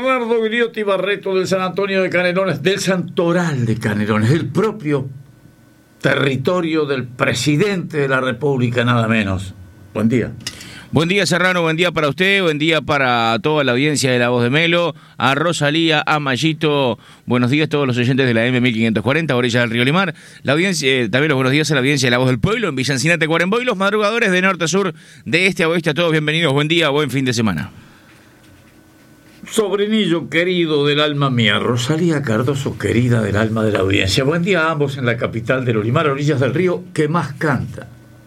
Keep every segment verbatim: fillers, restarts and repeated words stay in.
Bernardo Viliotti Barreto del San Antonio de Canelones, del Santoral de Canelones, del propio territorio del presidente de la República, nada menos. Buen día. Buen día, Serrano, buen día para usted, buen día para toda la audiencia de La Voz de Melo, a Rosalía, a Mayito, buenos días a todos los oyentes de la M mil quinientos cuarenta, orilla del río Limar, la audiencia, eh, también los buenos días a la audiencia de La Voz del Pueblo, en Villancinate, Cuaremboy, los madrugadores de norte a sur, de este a oeste, a todos bienvenidos, buen día, buen fin de semana. Sobrinillo querido del alma mía, Rosalía Cardoso, querida del alma de la audiencia, buen día a ambos en la capital del Olimar, orillas del río, que más canta.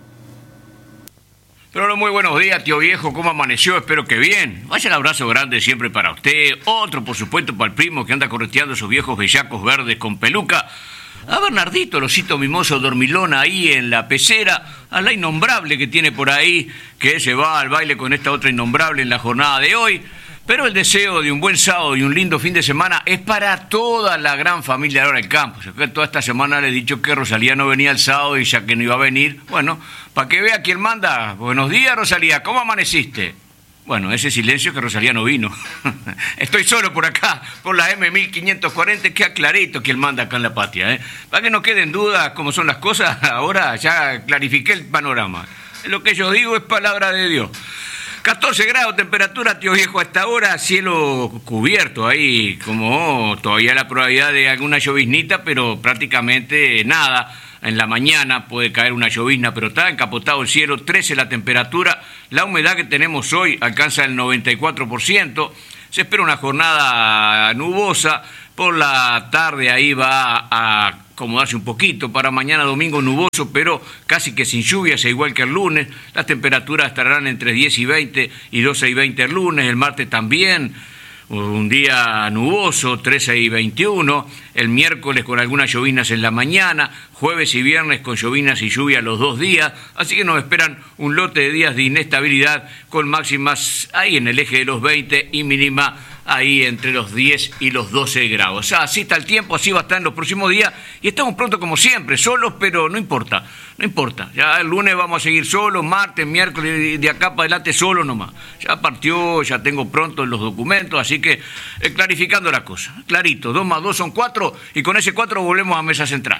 Pero muy buenos días, tío viejo, ¿cómo amaneció? Espero que bien. Vaya el abrazo grande siempre para usted. Otro, por supuesto, para el primo que anda correteando esos viejos bellacos verdes con peluca. A Bernardito, el osito mimoso dormilón ahí en la pecera. A la innombrable que tiene por ahí, que se va al baile con esta otra innombrable en la jornada de hoy. Pero el deseo de un buen sábado y un lindo fin de semana es para toda la gran familia de Ahora del Campo. O sea, que toda esta semana le he dicho que Rosalía no venía el sábado y ya que no iba a venir, bueno, para que vea quién manda. Buenos días, Rosalía, ¿cómo amaneciste? Bueno, ese silencio que Rosalía no vino. Estoy solo por acá, por la M mil quinientos cuarenta, queda clarito quién manda acá en la patria, ¿eh? Para que no queden dudas cómo son las cosas, ahora ya clarifiqué el panorama. Lo que yo digo es palabra de Dios. catorce grados temperatura, tío viejo, hasta ahora, cielo cubierto ahí, como todavía la probabilidad de alguna lloviznita, pero prácticamente nada. En la mañana puede caer una llovizna, pero está encapotado el cielo, trece la temperatura. La humedad que tenemos hoy alcanza el noventa y cuatro por ciento. Se espera una jornada nubosa. Por la tarde ahí va a acomodarse un poquito. Para mañana domingo nuboso, pero casi que sin lluvias, igual que el lunes. Las temperaturas estarán entre diez y veinte y doce y veinte el lunes. El martes también. Un día nuboso, trece y veintiuno, el miércoles con algunas lloviznas en la mañana, jueves y viernes con lloviznas y lluvia los dos días, así que nos esperan un lote de días de inestabilidad con máximas ahí en el eje de los veinte y mínima ahí entre los diez y los doce grados. O sea, así está el tiempo, así va a estar en los próximos días y estamos pronto como siempre, solos, pero no importa, no importa. Ya el lunes vamos a seguir solos, martes, miércoles, de acá para adelante solo nomás. Ya partió, ya tengo pronto los documentos, así que eh, clarificando la cosa, clarito, dos más dos son cuatro y con ese cuatro volvemos a mesa central.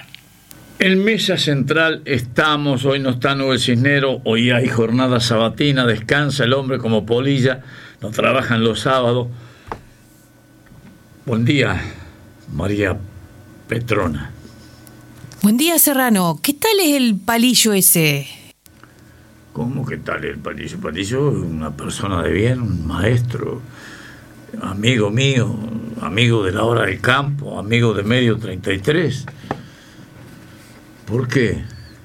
En mesa central estamos, hoy no está Nubel Cisnero, hoy hay jornada sabatina, descansa el hombre como polilla, no trabajan los sábados. Buen día, María Petrona. Buen día, Serrano. ¿Qué tal es el palillo ese? ¿Cómo que tal el palillo? Palillo es una persona de bien, un maestro, amigo mío, amigo de la Hora del Campo, amigo de Medio treinta y tres. ¿Por qué?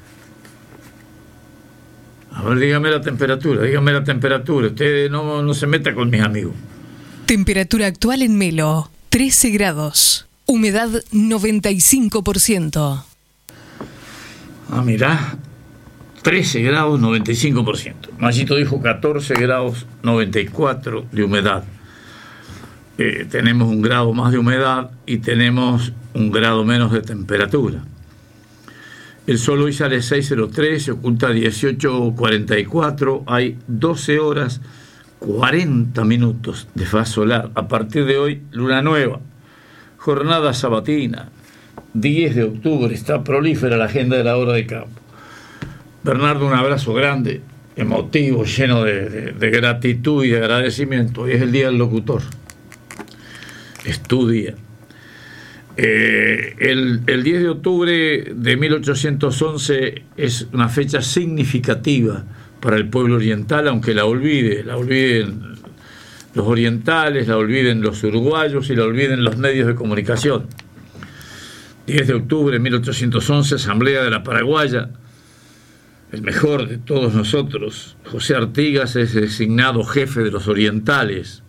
A ver, dígame la temperatura, dígame la temperatura. Usted no, no se meta con mis amigos. Temperatura actual en Melo, trece grados. Humedad noventa y cinco por ciento. Ah, mirá, trece grados, noventa y cinco por ciento. Mayito dijo catorce grados, noventa y cuatro de humedad. Eh, tenemos un grado más de humedad y tenemos un grado menos de temperatura. El sol hoy sale seis cero tres, se oculta dieciocho cuarenta y cuatro, hay doce horas, cuarenta minutos de faz solar. A partir de hoy, luna nueva, jornada sabatina, diez de octubre, está prolífera la agenda de la Hora de Campo. Bernardo, un abrazo grande, emotivo, lleno de, de, de gratitud y de agradecimiento. Hoy es el día del locutor. Es tu día. Eh, el, el diez de octubre de mil ochocientos once es una fecha significativa para el pueblo oriental, aunque la olvide, la olviden los orientales, la olviden los uruguayos y la olviden los medios de comunicación. diez de octubre de mil ochocientos once, Asamblea de la Paraguaya, el mejor de todos nosotros, José Artigas, es designado jefe de los orientales.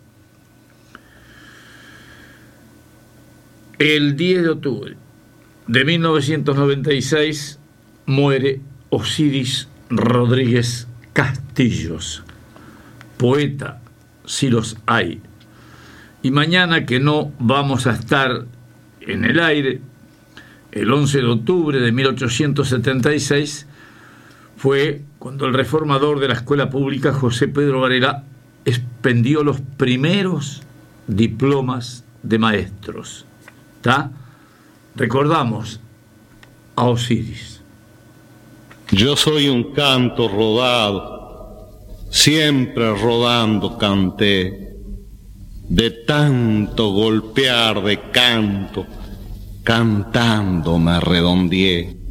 El diez de octubre de mil novecientos noventa y seis muere Osiris Rodríguez Castillos, poeta, si los hay. Y mañana, que no vamos a estar en el aire, el once de octubre de mil ochocientos setenta y seis, fue cuando el reformador de la escuela pública José Pedro Varela expendió los primeros diplomas de maestros. ¿Está? Recordamos a Osiris. Yo soy un canto rodado, siempre rodando canté, de tanto golpear de canto, cantando me redondeé.